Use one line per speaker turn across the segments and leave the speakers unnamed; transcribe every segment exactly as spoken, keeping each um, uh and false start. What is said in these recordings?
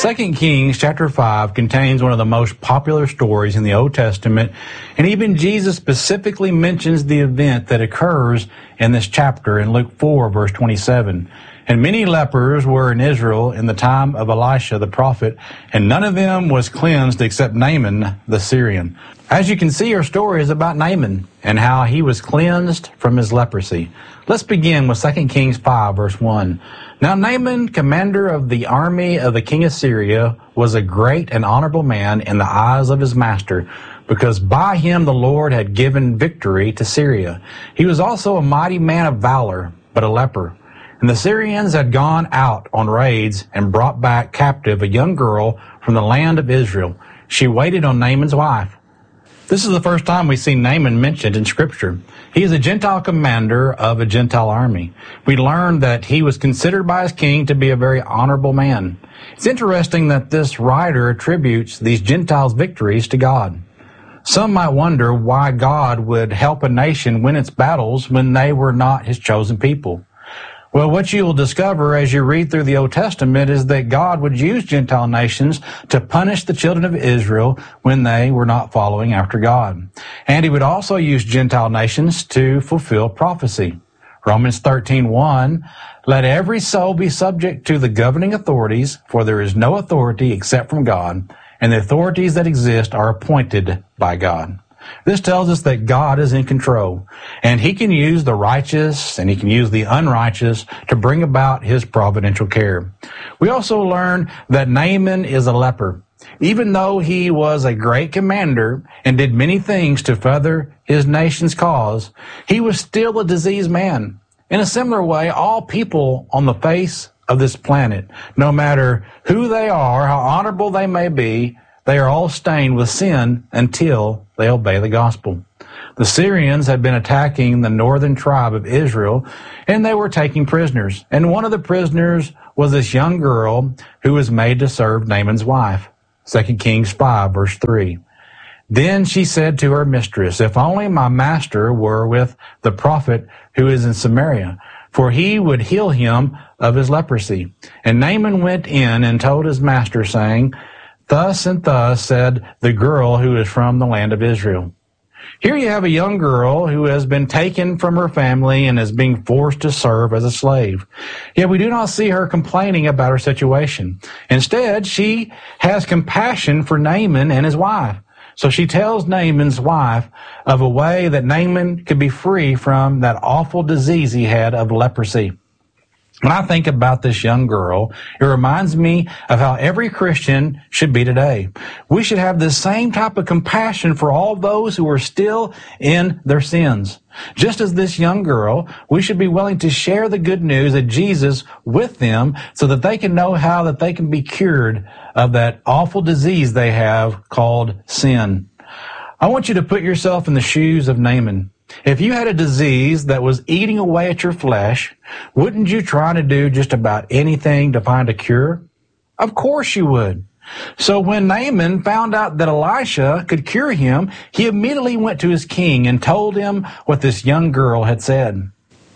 Second Kings chapter five contains one of the most popular stories in the Old Testament, and even Jesus specifically mentions the event that occurs in this chapter in Luke four, verse twenty-seven. And many lepers were in Israel in the time of Elisha the prophet, and none of them was cleansed except Naaman the Syrian. As you can see, our story is about Naaman and how he was cleansed from his leprosy. Let's begin with Second Kings five, verse one. Now Naaman, commander of the army of the king of Syria, was a great and honorable man in the eyes of his master, because by him the Lord had given victory to Syria. He was also a mighty man of valor, but a leper. And the Syrians had gone out on raids and brought back captive a young girl from the land of Israel. She waited on Naaman's wife. This is the first time we see Naaman mentioned in Scripture. He is a Gentile commander of a Gentile army. We learn that he was considered by his king to be a very honorable man. It's interesting that this writer attributes these Gentiles' victories to God. Some might wonder why God would help a nation win its battles when they were not his chosen people. Well, what you will discover as you read through the Old Testament is that God would use Gentile nations to punish the children of Israel when they were not following after God. And he would also use Gentile nations to fulfill prophecy. Romans thirteen one, let every soul be subject to the governing authorities, for there is no authority except from God, and the authorities that exist are appointed by God. This tells us that God is in control, and he can use the righteous and he can use the unrighteous to bring about his providential care. We also learn that Naaman is a leper. Even though he was a great commander and did many things to further his nation's cause, he was still a diseased man. In a similar way, all people on the face of this planet, no matter who they are, how honorable they may be, they are all stained with sin until they obey the gospel. The Syrians had been attacking the northern tribe of Israel, and they were taking prisoners. And one of the prisoners was this young girl who was made to serve Naaman's wife. Second Kings five, verse three. Then she said to her mistress, if only my master were with the prophet who is in Samaria, for he would heal him of his leprosy. And Naaman went in and told his master, saying, thus and thus said the girl who is from the land of Israel. Here you have a young girl who has been taken from her family and is being forced to serve as a slave. Yet we do not see her complaining about her situation. Instead, she has compassion for Naaman and his wife. So she tells Naaman's wife of a way that Naaman could be free from that awful disease he had of leprosy. When I think about this young girl, it reminds me of how every Christian should be today. We should have the same type of compassion for all those who are still in their sins. Just as this young girl, we should be willing to share the good news of Jesus with them so that they can know how that they can be cured of that awful disease they have called sin. I want you to put yourself in the shoes of Naaman. If you had a disease that was eating away at your flesh, wouldn't you try to do just about anything to find a cure? Of course you would. So when Naaman found out that Elisha could cure him, he immediately went to his king and told him what this young girl had said.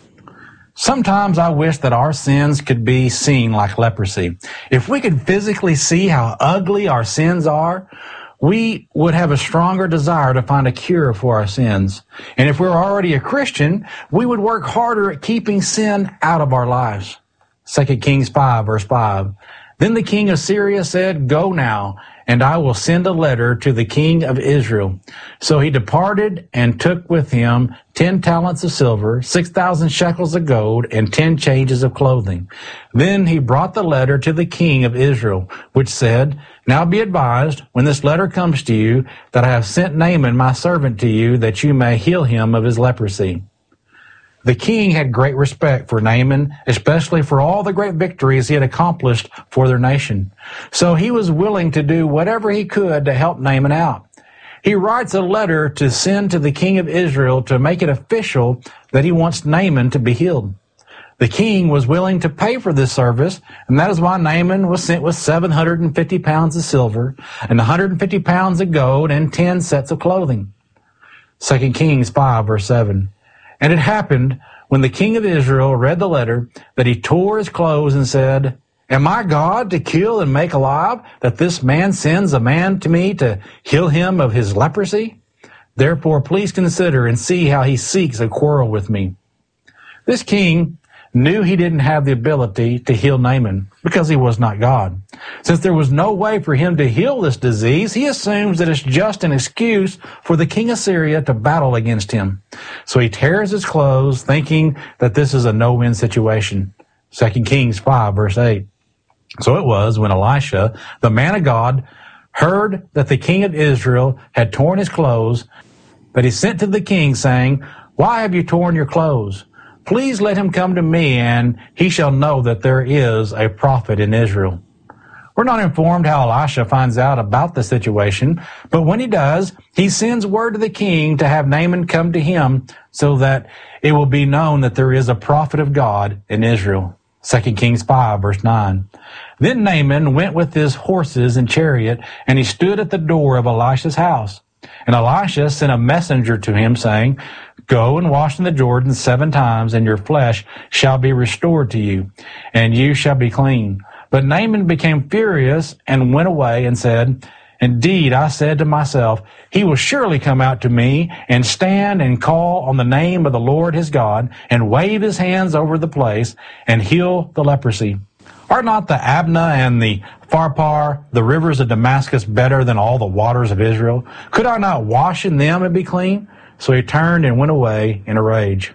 Sometimes I wish that our sins could be seen like leprosy. If we could physically see how ugly our sins are, we would have a stronger desire to find a cure for our sins. And if we're already a Christian, we would work harder at keeping sin out of our lives. Second Kings five, verse five. Then the king of Syria said, go now, and I will send a letter to the king of Israel. So he departed and took with him ten talents of silver, six thousand shekels of gold, and ten changes of clothing. Then he brought the letter to the king of Israel, which said, now be advised, when this letter comes to you, that I have sent Naaman my servant to you, that you may heal him of his leprosy. The king had great respect for Naaman, especially for all the great victories he had accomplished for their nation. So he was willing to do whatever he could to help Naaman out. He writes a letter to send to the king of Israel to make it official that he wants Naaman to be healed. The king was willing to pay for this service, and that is why Naaman was sent with seven hundred fifty pounds of silver and one hundred fifty pounds of gold and ten sets of clothing. Second Kings five, verse seven. And it happened when the king of Israel read the letter that he tore his clothes and said, Am I God to kill and make alive, that this man sends a man to me to heal him of his leprosy? Therefore, please consider and see how he seeks a quarrel with me." This king knew he didn't have the ability to heal Naaman because he was not God. Since there was no way for him to heal this disease, he assumes that it's just an excuse for the king of Syria to battle against him. So he tears his clothes, thinking that this is a no-win situation. Second Kings five, verse eight. So it was when Elisha, the man of God, heard that the king of Israel had torn his clothes, that he sent to the king, saying, "Why have you torn your clothes? Please let him come to me, and he shall know that there is a prophet in Israel." We're not informed how Elisha finds out about the situation, but when he does, he sends word to the king to have Naaman come to him so that it will be known that there is a prophet of God in Israel. Second Kings five, verse nine. Then Naaman went with his horses and chariot, and he stood at the door of Elisha's house. And Elisha sent a messenger to him, saying, "Go and wash in the Jordan seven times, and your flesh shall be restored to you, and you shall be clean." But Naaman became furious and went away and said, "Indeed, I said to myself, he will surely come out to me and stand and call on the name of the Lord his God and wave his hands over the place and heal the leprosy. Are not the Abna and the Pharpar, the rivers of Damascus, better than all the waters of Israel? Could I not wash in them and be clean?" So he turned and went away in a rage.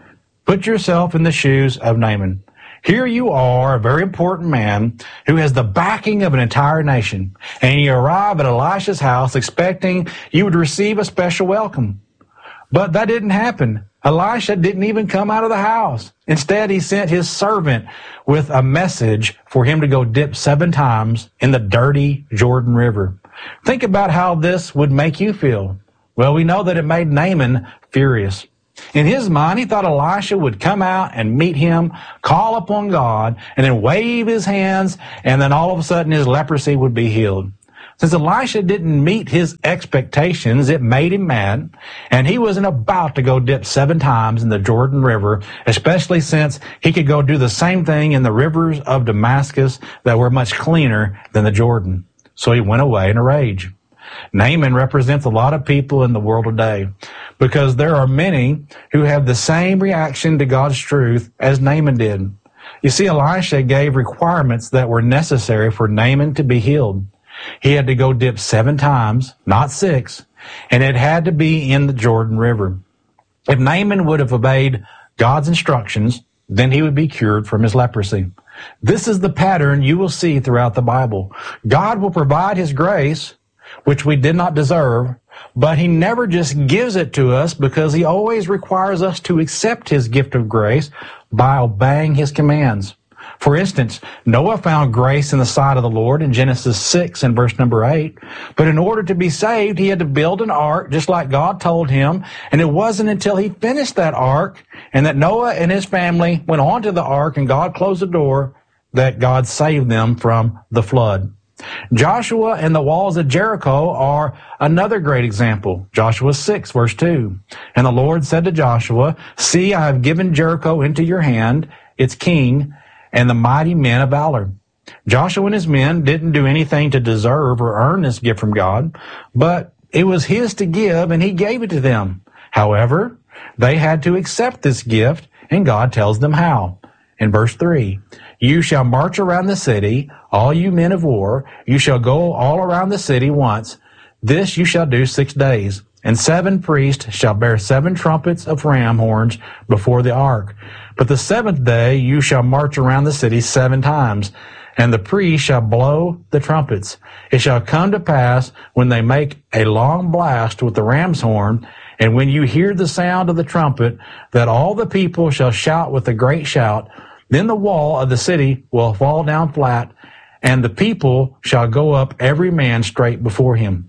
Put yourself in the shoes of Naaman. Here you are, a very important man who has the backing of an entire nation, and you arrive at Elisha's house expecting you would receive a special welcome. But that didn't happen. Elisha didn't even come out of the house. Instead, he sent his servant with a message for him to go dip seven times in the dirty Jordan River. Think about how this would make you feel. Well, we know that it made Naaman furious. In his mind, he thought Elisha would come out and meet him, call upon God, and then wave his hands, and then all of a sudden his leprosy would be healed. Since Elisha didn't meet his expectations, it made him mad, and he wasn't about to go dip seven times in the Jordan River, especially since he could go do the same thing in the rivers of Damascus that were much cleaner than the Jordan. So he went away in a rage. Naaman represents a lot of people in the world today because there are many who have the same reaction to God's truth as Naaman did. You see, Elisha gave requirements that were necessary for Naaman to be healed. He had to go dip seven times, not six, and it had to be in the Jordan River. If Naaman would have obeyed God's instructions, then he would be cured from his leprosy. This is the pattern you will see throughout the Bible. God will provide his grace, which we did not deserve, but he never just gives it to us because he always requires us to accept his gift of grace by obeying his commands. For instance, Noah found grace in the sight of the Lord in Genesis six and verse number eight. But in order to be saved, he had to build an ark just like God told him. And it wasn't until he finished that ark and that Noah and his family went onto the ark and God closed the door that God saved them from the flood. Joshua and the walls of Jericho are another great example. Joshua six, verse two. And the Lord said to Joshua, "See, I have given Jericho into your hand, its king, and the mighty men of valor." Joshua and his men didn't do anything to deserve or earn this gift from God, but it was his to give, and he gave it to them. However, they had to accept this gift, and God tells them how. In verse three, "You shall march around the city, all you men of war. You shall go all around the city once. This you shall do six days. And seven priests shall bear seven trumpets of ram horns before the ark. But the seventh day you shall march around the city seven times, and the priests shall blow the trumpets. It shall come to pass when they make a long blast with the ram's horn, and when you hear the sound of the trumpet, that all the people shall shout with a great shout. Then the wall of the city will fall down flat, and the people shall go up every man straight before him."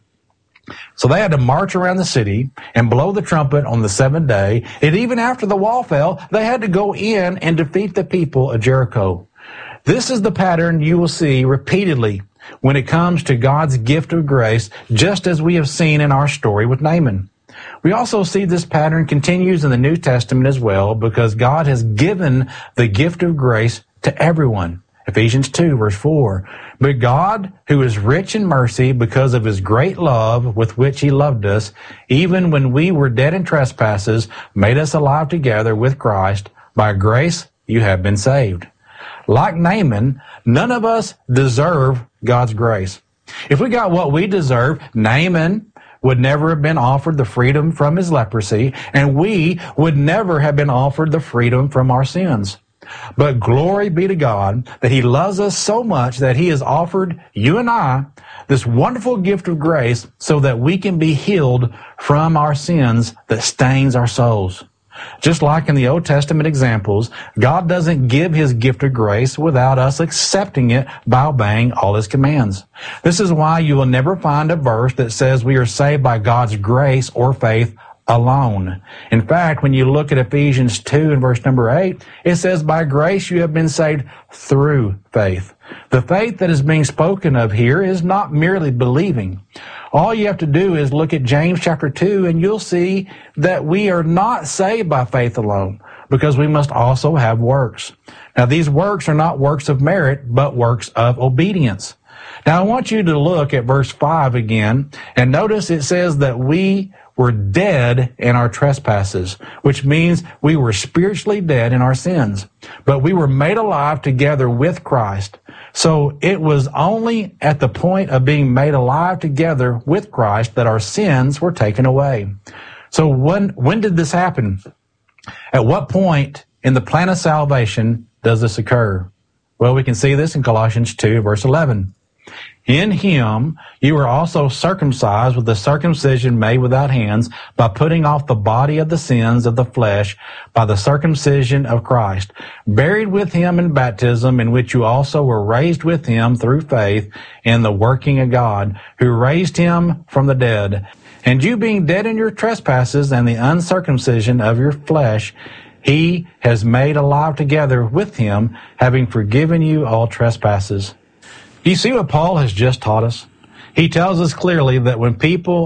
So they had to march around the city and blow the trumpet on the seventh day. And even after the wall fell, they had to go in and defeat the people of Jericho. This is the pattern you will see repeatedly when it comes to God's gift of grace, just as we have seen in our story with Naaman. We also see this pattern continues in the New Testament as well, because God has given the gift of grace to everyone. Ephesians two, verse four. But God, who is rich in mercy because of his great love with which he loved us, even when we were dead in trespasses, made us alive together with Christ. By grace you have been saved. Like Naaman, none of us deserve God's grace. If we got what we deserve, Naaman would never have been offered the freedom from his leprosy, and we would never have been offered the freedom from our sins. But glory be to God that he loves us so much that he has offered you and I this wonderful gift of grace so that we can be healed from our sins that stains our souls. Just like in the Old Testament examples, God doesn't give his gift of grace without us accepting it by obeying all his commands. This is why you will never find a verse that says we are saved by God's grace or faith alone. In fact, when you look at Ephesians two and verse number eight, it says, by grace you have been saved through faith. The faith that is being spoken of here is not merely believing. All you have to do is look at James chapter two and you'll see that we are not saved by faith alone because we must also have works. Now these works are not works of merit, but works of obedience. Now I want you to look at verse five again and notice it says that we were dead in our trespasses, which means we were spiritually dead in our sins, but we were made alive together with Christ. So it was only at the point of being made alive together with Christ that our sins were taken away. So when, when did this happen? At what point in the plan of salvation does this occur? Well, we can see this in Colossians two, verse eleven. In him you were also circumcised with the circumcision made without hands, by putting off the body of the sins of the flesh by the circumcision of Christ, buried with him in baptism, in which you also were raised with him through faith in the working of God, who raised him from the dead. And you being dead in your trespasses and the uncircumcision of your flesh, he has made alive together with him, having forgiven you all trespasses. Do you see what Paul has just taught us? He tells us clearly that when people